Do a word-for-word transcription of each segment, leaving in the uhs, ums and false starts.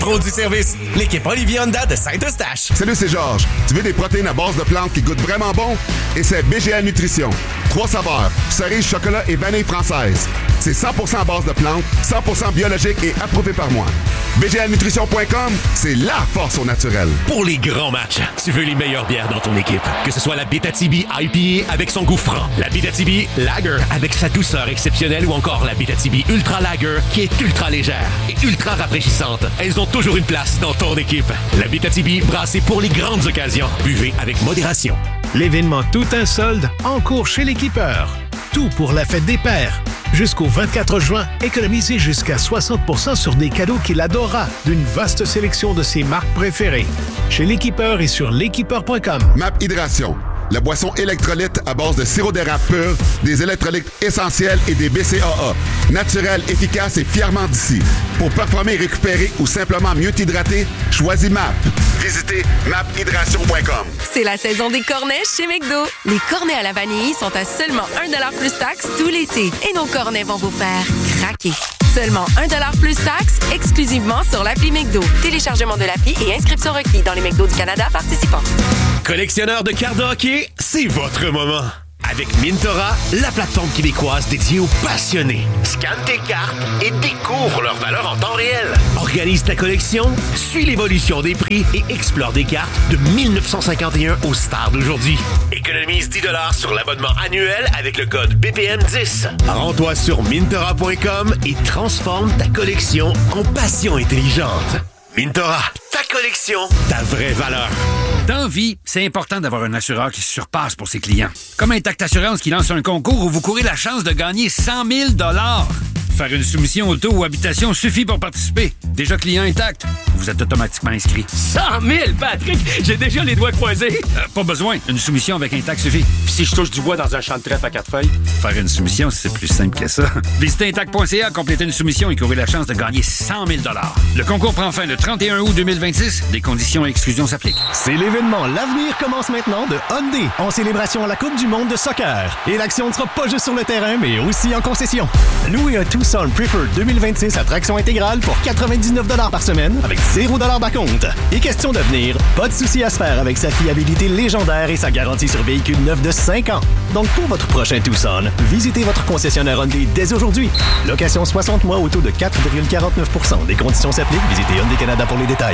Pro du service, l'équipe Olivier Honda de Saint-Eustache. Salut, c'est Georges. Tu veux des protéines à base de plantes qui goûtent vraiment bon? Et c'est B G A Nutrition. Trois saveurs, cerise, chocolat et vanille française. C'est cent pour cent à base de plantes, cent pour cent biologique et approuvé par moi. B G A Nutrition point com, c'est la force au naturel. Pour les grands matchs, tu veux les meilleures bières dans ton équipe. Que ce soit la Bétatibi I P A avec son goût franc, la Bétatibi Lager avec sa douceur exceptionnelle ou encore la Bétatibi Ultra Lager qui est ultra légère et ultra rafraîchissante. Elles ont toujours une place dans ton équipe. La Bétatibi, brassée pour les grandes occasions. Buvez avec modération. L'événement Tout un solde en cours chez l'Équipeur. Tout pour la fête des pères. Jusqu'au vingt-quatre juin, économisez jusqu'à soixante pour cent sur des cadeaux qu'il adorera d'une vaste sélection de ses marques préférées. Chez l'Équipeur et sur l'équipeur point com. M A P Hydration, la boisson électrolyte à base de sirop d'érable pur, des électrolytes essentiels et des B C A A. Naturel, efficace et fièrement d'ici. Pour performer et récupérer ou simplement mieux t'hydrater, choisis M A P. Visitez M A P hydration point com. C'est la saison des cornets chez McDo. Les cornets à la vanille sont à seulement un dollar plus taxe tout l'été. Et nos cornets vont vous faire craquer. Seulement un dollar plus taxe, exclusivement sur l'appli McDo. Téléchargement de l'appli et inscription requis dans les McDo du Canada participants. Collectionneur de cartes de hockey, c'est votre moment. Avec Mintora, la plateforme québécoise dédiée aux passionnés. Scanne tes cartes et découvre leur valeur en temps réel. Organise ta collection, suis l'évolution des prix et explore des cartes de dix-neuf cent cinquante et un aux stars d'aujourd'hui. Économise dix dollars sur l'abonnement annuel avec le code B P M dix. Rends-toi sur Mintora point com et transforme ta collection en passion intelligente. Mintora, ta collection, ta vraie valeur. Dans vie, c'est important d'avoir un assureur qui se surpasse pour ses clients. Comme Intact Assurance qui lance un concours où vous courez la chance de gagner cent mille dollars. Faire une soumission auto ou habitation suffit pour participer. Déjà client Intact, vous êtes automatiquement inscrit. cent mille, Patrick! J'ai déjà les doigts croisés. Euh, pas besoin. Une soumission avec Intact suffit. Puis si je touche du bois dans un champ de trèfle à quatre feuilles? Faire une soumission, c'est plus simple que ça. Visitez intact point c a, complétez une soumission et courez la chance de gagner cent mille dollars. Le concours prend fin le trente et un août deux mille vingt-six. Des conditions et exclusions s'appliquent. C'est l'événement L'avenir commence maintenant de Hyundai en célébration à la Coupe du monde de soccer. Et l'action ne sera pas juste sur le terrain, mais aussi en concession. Louez un Tucson Preferred deux mille vingt-six à traction intégrale pour quatre-vingt-dix-neuf dollars par semaine avec zéro dollar par compte. Et question d'avenir, pas de souci à se faire avec sa fiabilité légendaire et sa garantie sur véhicule neuf de cinq ans. Donc pour votre prochain Tucson, visitez votre concessionnaire Hyundai dès aujourd'hui. Location soixante mois au taux de quatre virgule quarante-neuf pour cent. Des conditions s'appliquent. Visitez Hyundai Canada pour les détails.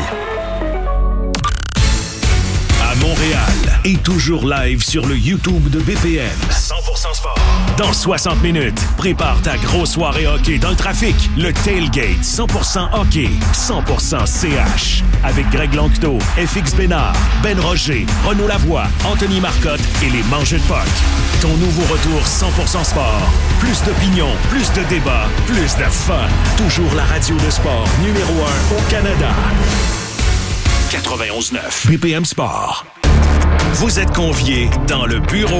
Montréal est toujours live sur le YouTube de B P M. cent pour cent sport. Dans soixante minutes, prépare ta grosse soirée hockey dans le trafic. Le Tailgate cent pour cent hockey, cent pour cent C H. Avec Greg Lanctot, F X Bénard, Ben Roger, Renaud Lavoie, Anthony Marcotte et les Mangeux de Puck. Ton nouveau retour cent pour cent sport. Plus d'opinion, plus de débats, plus de fun. Toujours la radio de sport numéro un au Canada. quatre-vingt-onze neuf B P M Sport. Vous êtes conviés dans le bureau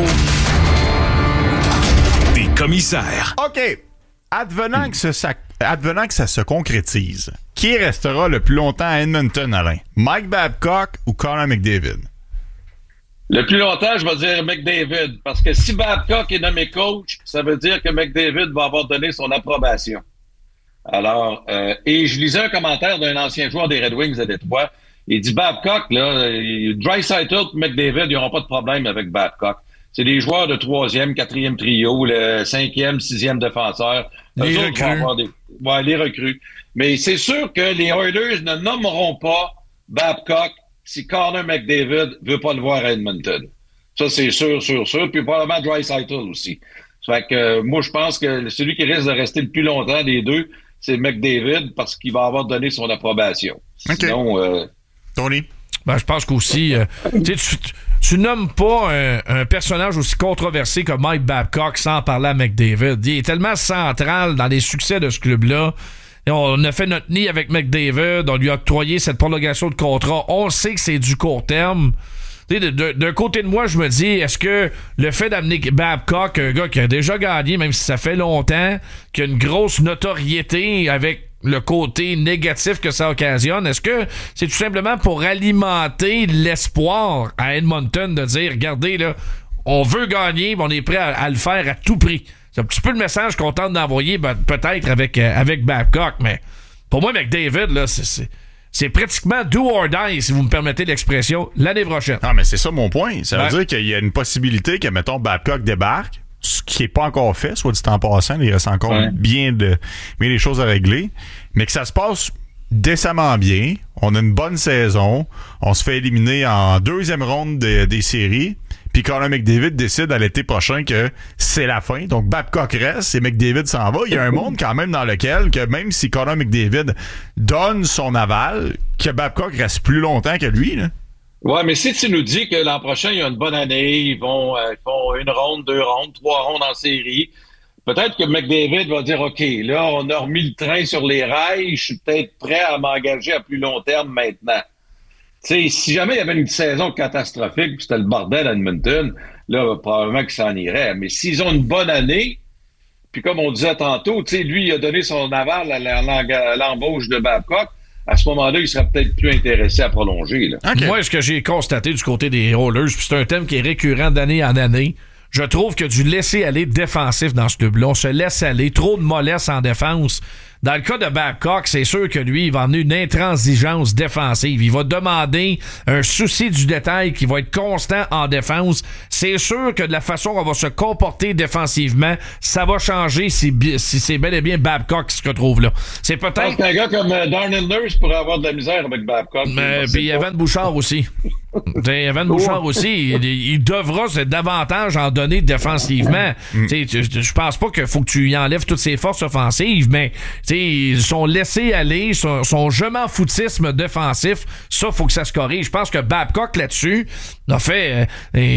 des commissaires. OK. Advenant, que, ça, advenant que ça se concrétise, qui restera le plus longtemps à Edmonton, Alain? Mike Babcock ou Connor McDavid? Le plus longtemps, je vais dire McDavid. Parce que si Babcock est nommé coach, ça veut dire que McDavid va avoir donné son approbation. Alors, euh, et je lisais un commentaire d'un ancien joueur des Red Wings de Détroit. Il dit Babcock, là, Draisaitl et McDavid, ils n'auront pas de problème avec Babcock. C'est des joueurs de troisième, quatrième trio, le cinquième, sixième défenseur. Les recrues. Des... Ouais, les recrues. Mais c'est sûr que les Oilers ne nommeront pas Babcock si Connor McDavid veut pas le voir à Edmonton. Ça, c'est sûr, sûr, sûr. Puis probablement Draisaitl aussi. Ça fait que euh, moi, je pense que celui qui risque de rester le plus longtemps des deux, c'est McDavid parce qu'il va avoir donné son approbation. Okay. Sinon... Euh, Tony? Ben, je pense qu'aussi, euh, tu, tu nommes pas un, un personnage aussi controversé que Mike Babcock sans parler à McDavid. Il est tellement central dans les succès de ce club-là. Et on a fait notre nid avec McDavid, on lui a octroyé cette prolongation de contrat. On sait que c'est du court terme. D'un côté de moi, je me dis, est-ce que le fait d'amener Babcock, un gars qui a déjà gagné, même si ça fait longtemps, qui a une grosse notoriété avec le côté négatif que ça occasionne, est-ce que c'est tout simplement pour alimenter l'espoir à Edmonton de dire, regardez, là, on veut gagner, mais on est prêt à, à le faire à tout prix? C'est un petit peu le message qu'on tente d'envoyer, ben, peut-être avec, euh, avec Babcock, mais pour moi, McDavid, là, c'est, c'est, c'est pratiquement do or die, si vous me permettez l'expression, l'année prochaine. Ah, mais c'est ça mon point. Ça veut ouais. dire qu'il y a une possibilité que, mettons, Babcock débarque, ce qui n'est pas encore fait, soit dit en passant, il reste encore ouais. bien, de, bien des choses à régler, mais que ça se passe décemment bien, on a une bonne saison, on se fait éliminer en deuxième ronde de, des séries, puis Connor McDavid décide à l'été prochain que c'est la fin, donc Babcock reste et McDavid s'en va. Il y a un monde quand même dans lequel, que même si Connor McDavid donne son aval, que Babcock reste plus longtemps que lui, là. Ouais, mais si tu nous dis que l'an prochain, il y a une bonne année, ils vont, euh, ils font une ronde, deux rondes, trois rondes en série, peut-être que McDavid va dire, OK, là, on a remis le train sur les rails, je suis peut-être prêt à m'engager à plus long terme maintenant. Tu sais, si jamais il y avait une saison catastrophique, puis c'était le bordel à Edmonton, là, probablement qu'il s'en irait. Mais s'ils ont une bonne année, puis comme on disait tantôt, tu sais, lui, il a donné son aval à l'embauche de Babcock, à ce moment-là, il serait peut-être plus intéressé à prolonger. Là. Okay. Moi, ce que j'ai constaté du côté des Oilers, puis c'est un thème qui est récurrent d'année en année, je trouve qu'il y a du laisser-aller défensif dans ce club-là. On se laisse aller. Trop de mollesse en défense. Dans le cas de Babcock, c'est sûr que lui, il va amener une intransigeance défensive. Il va demander un souci du détail qui va être constant en défense. C'est sûr que de la façon qu'on va se comporter défensivement, ça va changer si, si c'est bel et bien Babcock qui se retrouve là. C'est peut-être... Je pense qu'un gars comme euh, Darnell Nurse pourrait avoir de la misère avec Babcock. Mais puis Evan Bouchard aussi. Evan Bouchard aussi, il, il devra se davantage en donner défensivement. Mm. Je pense pas qu'il faut que tu y enlèves toutes ses forces offensives, mais son laisser-aller, son, son je m'en foutisme défensif, ça, faut que ça se corrige. Je pense que Babcock, là-dessus, a fait...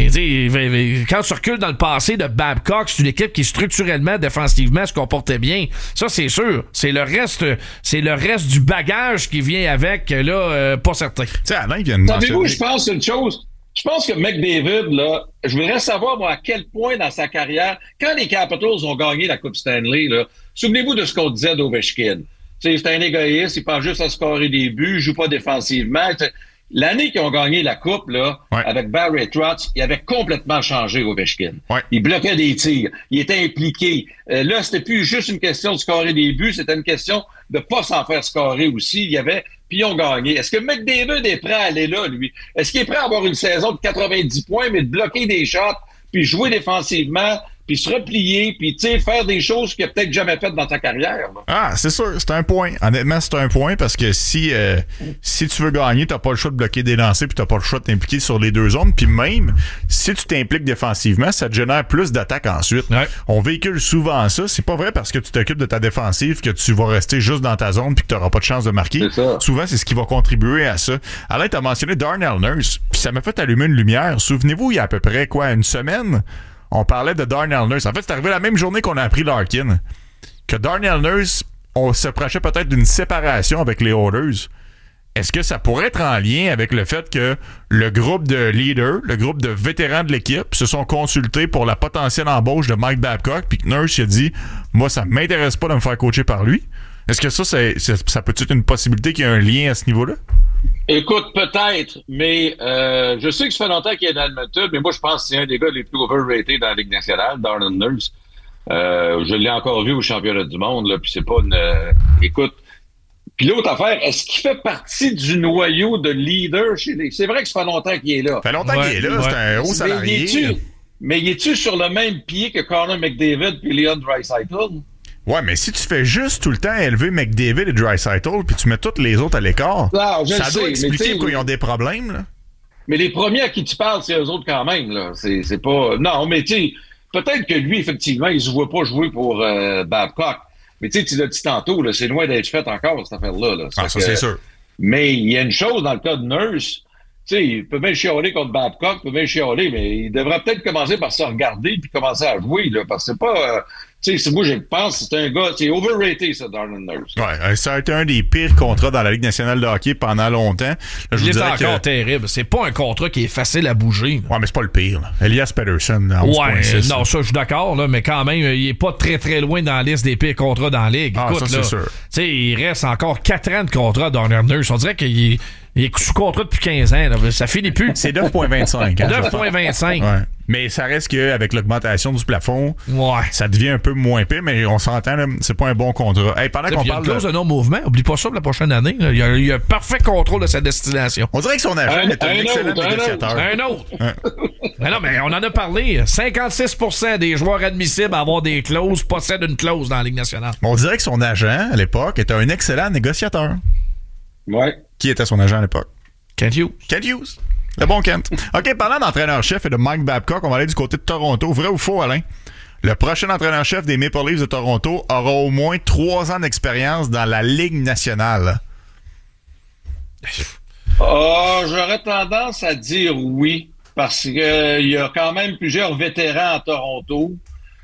Euh, quand tu recules dans le passé de Babcock, c'est une équipe qui, structurellement, défensivement, se comportait bien. Ça, c'est sûr. C'est le reste c'est le reste du bagage qui vient avec, là, euh, pas certain. Savez-vous, je pense une chose... Je pense que McDavid, là, je voudrais savoir, moi, à quel point dans sa carrière, quand les Capitals ont gagné la Coupe Stanley, là, souvenez-vous de ce qu'on disait d'Ovechkin. C'est un égoïste, il pense juste à scorer des buts, il joue pas défensivement. T'sais, l'année qu'ils ont gagné la Coupe, là, ouais. avec Barry Trotz, il avait complètement changé Ovechkin. Ouais. Il bloquait des tirs, il était impliqué. Euh, là, c'était plus juste une question de scorer des buts, c'était une question de pas s'en faire scorer aussi. Il y avait... Puis ils ont gagné. Est-ce que McDavid est prêt à aller là, lui? Est-ce qu'il est prêt à avoir une saison de quatre-vingt-dix points, mais de bloquer des shots, puis jouer défensivement, puis se replier, puis tu sais, faire des choses qu'il n'a peut-être jamais faites dans ta carrière? Là. Ah, c'est sûr, c'est un point. Honnêtement, c'est un point parce que si euh, si tu veux gagner, t'as pas le choix de bloquer des lancers, puis t'as pas le choix de t'impliquer sur les deux zones. Puis même, si tu t'impliques défensivement, ça te génère plus d'attaques ensuite. Ouais. On véhicule souvent ça. C'est pas vrai parce que tu t'occupes de ta défensive que tu vas rester juste dans ta zone puis que t'auras pas de chance de marquer. C'est souvent, c'est ce qui va contribuer à ça. Alain, t'as mentionné Darnell Nurse, puis ça m'a fait allumer une lumière. Souvenez-vous, il y a à peu près, quoi, une semaine... On parlait de Darnell Nurse. En fait, c'est arrivé la même journée qu'on a appris Larkin. Que Darnell Nurse, on se prochait peut-être d'une séparation avec les Oilers. Est-ce que ça pourrait être en lien avec le fait que le groupe de leaders, le groupe de vétérans de l'équipe, se sont consultés pour la potentielle embauche de Mike Babcock, puis que Nurse a dit « Moi, ça m'intéresse pas de me faire coacher par lui ». Est-ce que ça, c'est, c'est, ça peut être une possibilité qu'il y ait un lien à ce niveau-là? Écoute, peut-être, mais euh, je sais que ça fait longtemps qu'il est dans Edmonton, mais moi, je pense que c'est un des gars les plus overrated dans la Ligue nationale, Darnell Nurse. Euh, je l'ai encore vu au championnat du monde, là, puis c'est pas une... Euh, écoute, puis l'autre affaire, est-ce qu'il fait partie du noyau de leader chez les... C'est vrai que ça fait longtemps qu'il est là. Ça fait longtemps ouais, qu'il est là, ouais. C'est un haut salarié. Mais il est-tu, mais il est-tu sur le même pied que Connor McDavid puis Leon Draisaitl? Ouais, mais si tu fais juste tout le temps élever McDavid et Draisaitl puis tu mets toutes les autres à l'écart, non, ça doit sais, expliquer pourquoi ils ont des problèmes, là. Mais les premiers à qui tu parles, c'est eux autres quand même, là. C'est, c'est pas... Non, mais tu sais, peut-être que lui, effectivement, il se voit pas jouer pour euh, Babcock. Mais tu sais, tu l'as dit tantôt, là, c'est loin d'être fait encore, cette affaire-là. Là. Ah, ça, que... c'est sûr. Mais il y a une chose dans le cas de Nurse, tu sais, il peut bien chialer contre Babcock, il peut bien chialer, mais il devrait peut-être commencer par se regarder puis commencer à jouer, là, parce que c'est pas... Euh, tu sais, moi, je pense que c'est un gars, c'est overrated, ça, Darnell Nurse. Ouais, ça a été un des pires contrats dans la Ligue nationale de hockey pendant longtemps. Là, je il est encore que... terrible. C'est pas un contrat qui est facile à bouger. Ouais, mais c'est pas le pire. Là. Elias Pettersson, onze ouais, six, non, ça, je suis d'accord, là, mais quand même, il est pas très, très loin dans la liste des pires contrats dans la Ligue. Ah, Écoute, ça, là, c'est sûr. Tu sais, il reste encore quatre ans de contrat, Darnell Nurse. On dirait qu'il est... Il est sous contrat depuis quinze ans. Là. Ça finit plus. C'est neuf virgule vingt-cinq. Hein, neuf virgule vingt-cinq. Ouais. Mais ça reste qu'avec l'augmentation du plafond, ouais. ça devient un peu moins pire, mais on s'entend, là, c'est pas un bon contrat. Hey, pendant qu'on il y a parle une clause de... de non-mouvement. Oublie pas ça pour la prochaine année. Là. Il, y a, il y a un parfait contrôle de sa destination. On dirait que son agent un, est un, un excellent autre, négociateur. Un autre. Un autre. Mais non, mais on en a parlé. cinquante-six pour cent des joueurs admissibles à avoir des clauses possèdent une clause dans la Ligue nationale. On dirait que son agent, à l'époque, était un excellent négociateur. Ouais. Qui était son agent à l'époque? Kent Hughes. Kent Hughes. Le bon Kent. OK, parlant d'entraîneur-chef et de Mike Babcock, on va aller du côté de Toronto. Vrai ou faux, Alain? Le prochain entraîneur-chef des Maple Leafs de Toronto aura au moins trois ans d'expérience dans la Ligue nationale. Oh, j'aurais tendance à dire oui, parce qu'il euh, y a quand même plusieurs vétérans à Toronto.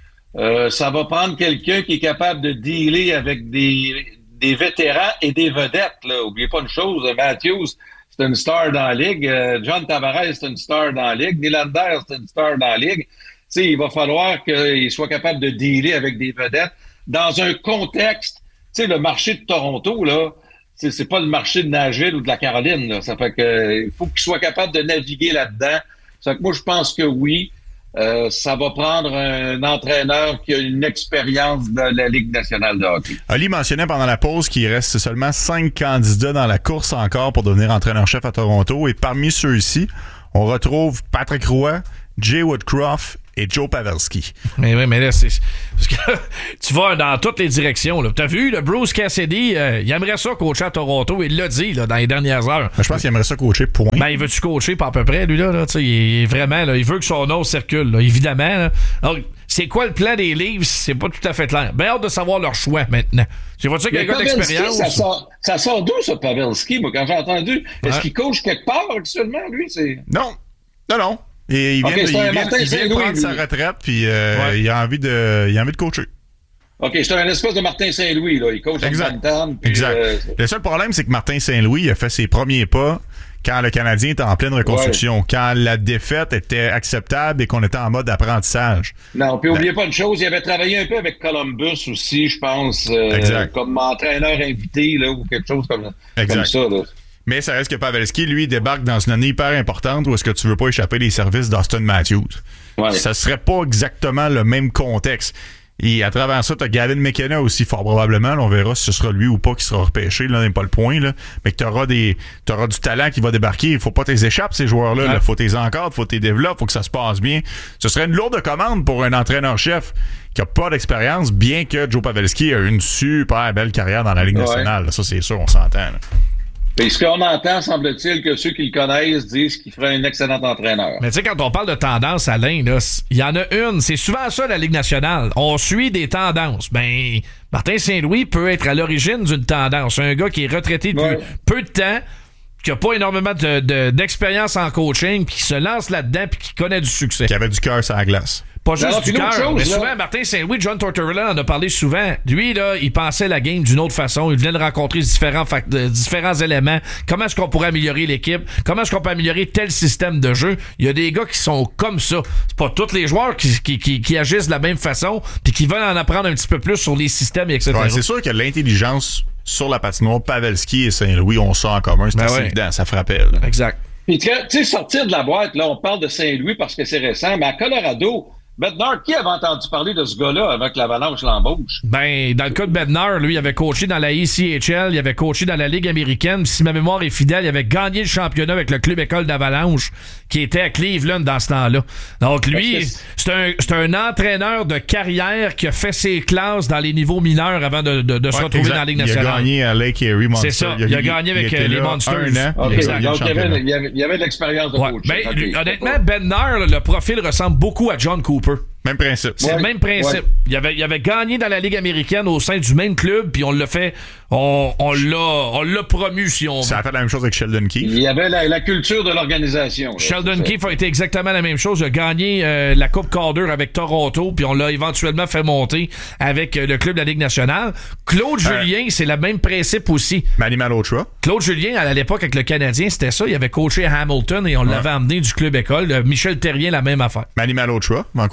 Euh, ça va prendre quelqu'un qui est capable de dealer avec des, des vétérans et des vedettes. Là. Oubliez pas une chose, Matthews, c'est une star dans la Ligue. Euh, John Tavares, c'est une star dans la Ligue. Nylander, c'est une star dans la Ligue. T'sais, il va falloir qu'il soit capable de dealer avec des vedettes dans un contexte. Tu sais, le marché de Toronto, là, c'est, c'est pas le marché de Nashville ou de la Caroline. Là. Ça fait que il faut qu'il soit capable de naviguer là-dedans. Ça fait que moi, je pense que oui. Euh, ça va prendre un entraîneur qui a une expérience de la Ligue nationale de hockey. Ali mentionnait pendant la pause qu'il reste seulement cinq candidats dans la course encore pour devenir entraîneur-chef à Toronto. Et parmi ceux-ci, on retrouve Patrick Roy, Jay Woodcroft et Joe Pavelski. Mais oui, mais là, c'est... Parce que tu vas dans toutes les directions. Là. T'as vu, le Bruce Cassidy, euh, il aimerait ça coacher à Toronto. Il l'a dit là, dans les dernières heures. Ben, je pense qu'il aimerait ça coacher, point. Ben, il veut-tu coacher, pas à peu près, lui, là? là il est vraiment, là, il veut que son nom circule, là, évidemment. Là. Alors, c'est quoi le plan des Leafs? C'est pas tout à fait clair. Ben, hâte de savoir leur choix, maintenant. Tu vois-tu qu'il y a un gars d'expérience? Ça sort, ça sort d'où, ça, Pavelski? Moi, quand j'ai entendu, est-ce ouais. qu'il coach quelque part actuellement, lui? C'est... Non. Non, non. Et il vient, okay, de, il vient, il vient de prendre lui. sa retraite, puis euh, ouais. il, a envie de, il a envie de coacher. OK, c'est un espèce de Martin Saint-Louis, là. Il coach en Bantam. Exact. Euh, le seul problème, c'est que Martin Saint-Louis a fait ses premiers pas quand le Canadien était en pleine reconstruction, ouais. quand la défaite était acceptable et qu'on était en mode apprentissage. Non, puis n'oubliez ben, pas une chose, il avait travaillé un peu avec Columbus aussi, je pense, euh, comme entraîneur invité, là, ou quelque chose comme, comme ça, là. Mais ça reste que Pavelski, lui, débarque dans une année hyper importante où est-ce que tu veux pas échapper les services d'Austin Matthews. Ouais. Ça serait pas exactement le même contexte. Et à travers ça, t'as Gavin McKenna aussi, fort probablement. Là, on verra si ce sera lui ou pas qui sera repêché. Là, n'est pas le point. Là. Mais que t'auras des, t'auras du talent qui va débarquer. Il faut pas t'es échappes, ces joueurs-là. Il ouais. faut t'es encadres, faut t'es développes, faut que ça se passe bien. Ce serait une lourde commande pour un entraîneur-chef qui a pas d'expérience, bien que Joe Pavelski a une super belle carrière dans la Ligue nationale. Ouais. Ça, c'est sûr, on s'entend. Là. Et ce qu'on entend, semble-t-il, que ceux qui le connaissent disent qu'il ferait un excellent entraîneur. Mais tu sais, quand on parle de tendance, Alain, il y en a une. C'est souvent ça, la Ligue nationale. On suit des tendances. Ben, Martin Saint-Louis peut être à l'origine d'une tendance. Un gars qui est retraité depuis ouais. peu de temps, qui n'a pas énormément de, de, d'expérience en coaching, puis qui se lance là-dedans, puis qui connaît du succès. Qui avait du cœur sur la glace. Pas juste non, du cœur, mais souvent, Martin Saint-Louis, John Tortorella en a parlé souvent. Lui, là, il pensait la game d'une autre façon. Il venait de rencontrer différents, fact- de, différents éléments. Comment est-ce qu'on pourrait améliorer l'équipe? Comment est-ce qu'on peut améliorer tel système de jeu? Il y a des gars qui sont comme ça. C'est pas tous les joueurs qui, qui, qui, qui agissent de la même façon puis qui veulent en apprendre un petit peu plus sur les systèmes, et cetera. Ouais, c'est sûr que l'intelligence sur la patinoire, Pavelski et Saint-Louis ont ça en commun. C'est ben assez ouais. évident, ça frappait. Là. Exact. Puis, tu sais, sortir de la boîte, là, on parle de Saint-Louis parce que c'est récent, mais à Colorado, Bednar, qui avait entendu parler de ce gars-là avant que l'Avalanche l'embauche? Ben, dans le cas de Bednar, lui, il avait coaché dans la E C H L, il avait coaché dans la Ligue américaine, si ma mémoire est fidèle, il avait gagné le championnat avec le club école d'Avalanche, qui était à Cleveland dans ce temps-là. Donc, lui, c'est un, c'est un entraîneur de carrière qui a fait ses classes dans les niveaux mineurs avant de, de, de se ouais, retrouver exact. Dans la Ligue nationale. Il a gagné à Lake Erie Monsters. C'est ça, il a, il a gagné avec il les Monsters. Un an, okay. exact. Donc, il y, avait, il, y avait, il y avait de l'expérience de ouais. coach. Ben, okay. Honnêtement, Bednar, le profil ressemble beaucoup à John Cooper. Même principe. C'est ouais, le même principe. Ouais. Il, avait, il avait gagné dans la Ligue américaine au sein du même club, puis on l'a fait, on, on, l'a, on l'a promu, si on veut. Ça a fait la même chose avec Sheldon Keefe. Il y avait la, la culture de l'organisation. Là, Sheldon Keefe a été exactement la même chose. Il a gagné euh, la Coupe Calder avec Toronto, puis on l'a éventuellement fait monter avec euh, le club de la Ligue nationale. Claude euh, Julien, c'est le même principe aussi. Manny Malhotra. Claude Julien, à l'époque, avec le Canadien, c'était ça. Il avait coaché à Hamilton et on ouais. l'avait amené du club école. Michel Terrien, la même affaire. Manny Malhotra, Vancouver.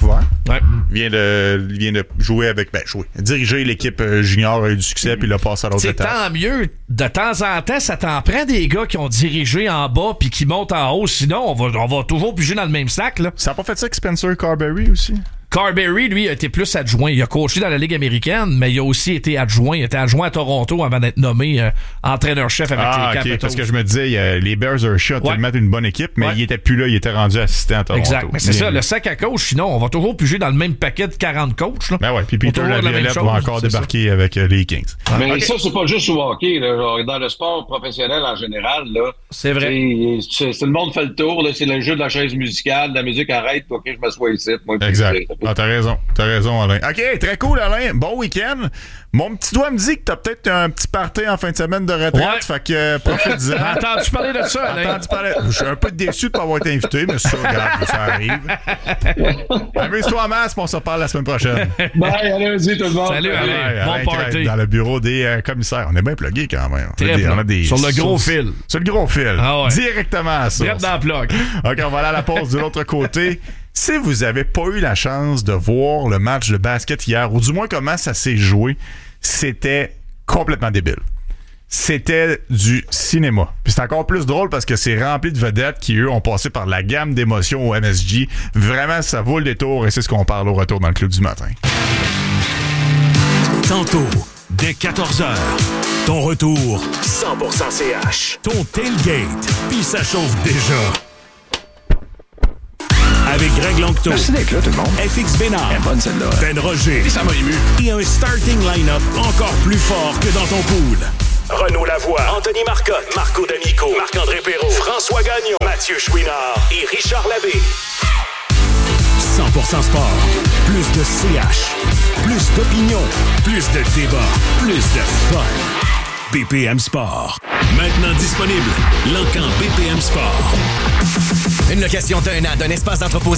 Ouais. Il vient de, il vient de jouer avec, ben, jouer, diriger l'équipe junior, a eu du succès, puis il a passé à l'autre C'est étape. tant mieux. De temps en temps, ça t'en prend des gars qui ont dirigé en bas puis qui montent en haut. Sinon, on va, on va toujours piger dans le même sac, là. Ça n'a pas fait ça avec Spencer Carberry aussi? Carberry, lui, a été plus adjoint. Il a coaché dans la Ligue américaine, mais il a aussi été adjoint. Il était adjoint à Toronto avant d'être nommé euh, entraîneur-chef avec ah, les okay, Capitals. parce que je me disais, il, euh, les Bears are shot, Ouais. tellement une bonne équipe, mais Ouais. il était plus là, il était rendu assistant à Toronto. Exact. Mais c'est Bien ça, vu. le sac à coach, sinon, on va toujours piger dans le même paquet de quarante coachs. Là. Ben ouais, puis Peter On va toujours la même Laviolette va chose, encore c'est débarquer avec euh, les Kings. Mais Okay. ça, c'est pas juste au hockey. Là. Genre, dans le sport professionnel en général, là, c'est vrai. C'est, c'est, le monde fait le tour. Là, c'est le jeu de la chaise musicale. La musique arrête. OK, je m'assois ici. Moi, Exact. puis, Ah, t'as raison. T'as raison, Alain. OK, très cool, Alain. Bon week-end. Mon petit doigt me dit que t'as peut-être un petit party en fin de semaine de retraite. Ouais. Fait que euh, profite-en. J'ai entendu parler de ça, Alain. Entendu parler. Je suis un peu déçu de pas avoir été invité, mais ça, regarde, ça arrive. Amuse-toi en masse, puis on se reparle la semaine prochaine. Bye, allez-y tout le monde. Salut, Alain. Ouais, Bon Alain party. Crête, dans le bureau des euh, commissaires. On est bien plugués quand même. On a Très des- bien. on a des Sur le gros sources. fil. Sur le gros fil. Ah ouais. Directement à ça. Direct dans la plug. OK, on va aller à la pause de l'autre côté. Si vous avez pas eu la chance de voir le match de basket hier, ou du moins comment ça s'est joué, c'était complètement débile. C'était du cinéma. Puis c'est encore plus drôle parce que c'est rempli de vedettes qui, eux, ont passé par la gamme d'émotions au M S G. Vraiment, ça vaut le détour et c'est ce qu'on parle au retour dans le Club du matin. Tantôt, dès quatorze heures, ton retour cent pour cent C H. Ton tailgate, puis ça chauffe déjà. Avec Greg Lanctot. Merci d'être là, tout le monde. F X Bénard. Elle est bonne, celle-là. Ben Roger. Et ça m'a ému. Et un starting line-up encore plus fort que dans ton pool. Renaud Lavoie, Anthony Marcotte, Marco D'Amico, Marc-André Perrault, François Gagnon, Mathieu Chouinard et Richard Labbé. cent pour cent sport. Plus de C H. Plus d'opinion. Plus de débat. Plus de fun. B P M Sport. Maintenant disponible. L'encan B P M Sport. Une location d'un an d'un espace d'entrepôt